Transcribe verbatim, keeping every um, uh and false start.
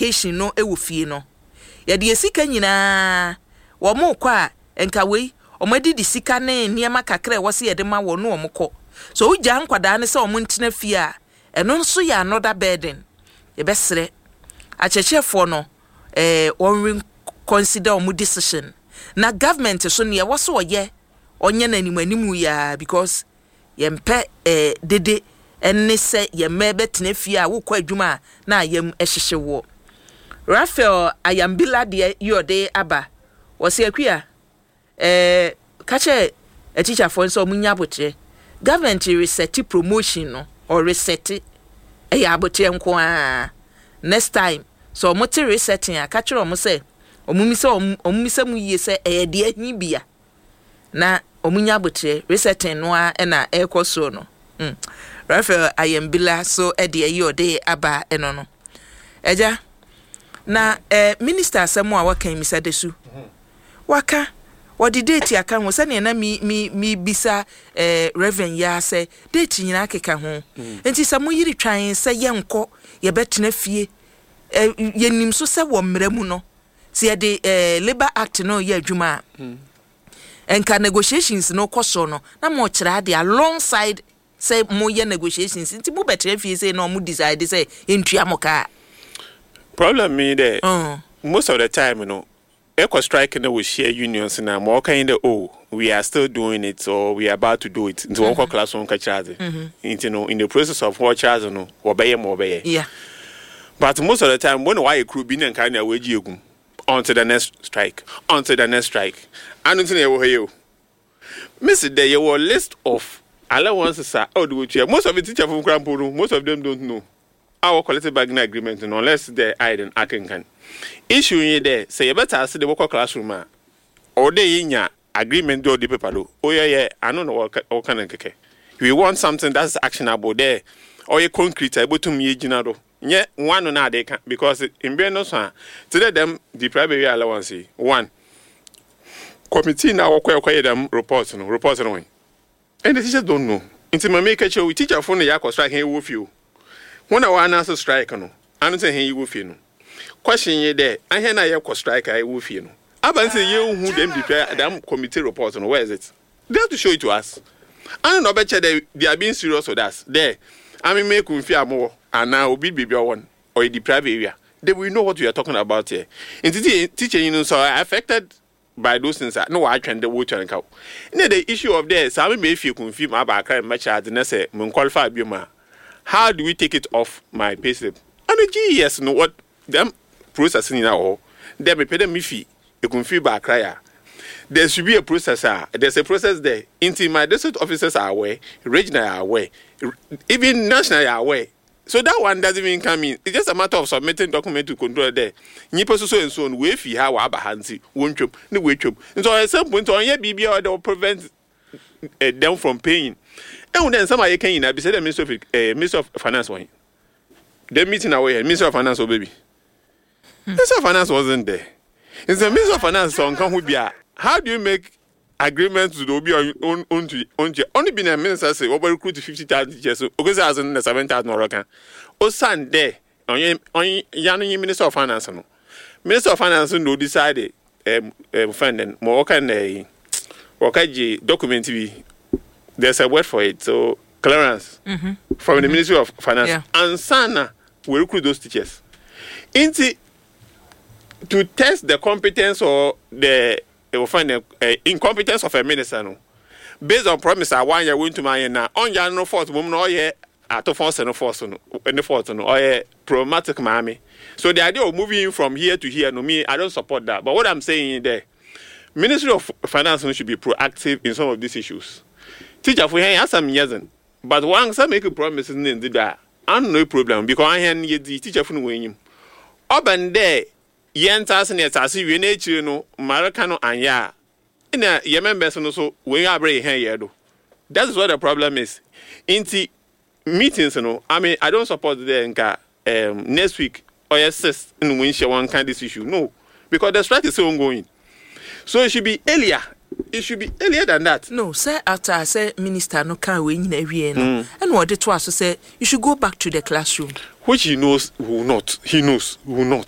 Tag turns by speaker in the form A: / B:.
A: vacation no ewo fie no ya de sika nyina wo mo kwa enka wei o madi di sika ne niema kakra wo se ye de ma wo no o mokọ so wo gya nkwada ne se o mo ntena fie a eno nso ya another burden ye besre achechefo no eh won consider o decision na government so ne wo so ye onye na animanimu ya because ye mpe eh dede enne se ye mebe tena fie a wo kwa adwuma na yam ehyehye wo Raphael Ayambila de yode aba wose akua eh kache a teacher for so munya botre government reset promotion no or reset e ya botre nko a next time so mote resetting a kache o mo se omumi se omumi se mu yie se e de ahi bia na omunya botre resetting no a na e koso no mm Raphael Ayambila so e de yode aba eno no eja na eh minister asemo a waka mi sadesu waka wodi date aka ho se na mi mi mi bisa eh reverend ya se date nyina akeka ho enti samo yiri twan se ye nko ye betena fie eh yenim so se wo mramu no se ye de eh labor act no ye adwuma enka negotiations no koso no na mo kira de alongside say mo ye negotiations enti mo betena fie say no mo decide say entua mo ka
B: problem me there uh. most of the time you know eco striking with share unions now more kind of oh we are still doing it or we are about to do it into one mm-hmm. class one charge you know in the process of what charge no obey more obey
A: yeah
B: but most of the time when why a crew being and kind of way you on to the next strike on to the next strike and until you hear miss there you were list of allowances are oh do you most of the teacher from Crampo most of them don't know our collective bargaining agreement unless they iron acting can issue in there say you better see the work classroom or they in your agreement do the paper do oh yeah yeah I don't know what kind of keke we want something that's actionable there or a concrete able to me general yeah one on they can because in Breno so today them the private allowance one committee now acquire them reports no reports no and the teachers don't know into my make a we teacher phone ya ko strike here with you when I want answer strike no I don't say he will feel question ye there I hear na ye ko strike I will feel no aban say you who them prepare them committee report no where is it they have to show it to us I don't know bet they they are being serious with us there I mean make we fear more and now be baby one or the private area they will know what we are talking about here in teaching you know so affected by those things no I trend the water and cow the issue of there so I mean if you confirm about crime match as the say mun qualify bioma. How do we take it off my payslip? And the G E S know what them processing now. Them pay them fee. You can feel back cry. There should be a processor. There's a process there. Into my district officers are aware, regional are aware, even national are aware. So that one doesn't even come in. It's just a matter of submitting document to control there. Nipa so and so on. We fee how aba hansi won't chop no way chop. And so at some point on your B B or they'll prevent uh, them from paying. And then somebody came in, I said the Minister of uh, Minister of Finance one. The meeting away, Minister of Finance, oh baby. Hmm. Minister of Finance wasn't there. It's the Minister of Finance on come with ya. How do you make agreements to be on on on to on only been a minister say over recruit fifty thousand teachers. Okay, so as in the seven thousand Moroccan. Oh, son there on on young Minister of Finance no. Minister of Finance no decided um um funding more can a wakaji document be. There's a word for it. So clearance mm-hmm. from mm-hmm. the Ministry of Finance. Yeah. And Sana will recruit those teachers. Into to test the competence or the uh, find the uh, incompetence of a minister. No? Based on promise, I want you going to my now. On your no force, woman, or yeah, at the force and no force, no, and the force, no, or yeah, problematic mammy. So the idea of moving from here to here, no, me, I don't support that. But what I'm saying is there, Ministry of Finance should be proactive in some of these issues. Teacher for here some years, but once I make a promise in the that I'm no problem because I had the teacher from William. Up and there, yen thousand years as you nature no Maracano and ya in a Yemen person so when you are very here. That is what the problem is. In the meetings, you know, I mean, I don't support the um next week or yes, in when she one kind this issue. No, because the strike is still ongoing. So it should be earlier. It should be earlier than that.
A: No, sir, after I say minister no can win in every no. And what it was to say you should go back to the classroom.
B: Which he knows who will not. He knows who will not.